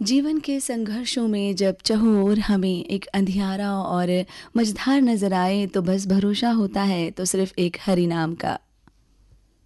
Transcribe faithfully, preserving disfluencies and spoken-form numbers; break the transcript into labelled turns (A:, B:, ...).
A: जीवन के संघर्षों में जब चारों ओर हमें एक अंधियारा और मझधार नजर आए तो बस भरोसा होता है तो सिर्फ एक हरि नाम का।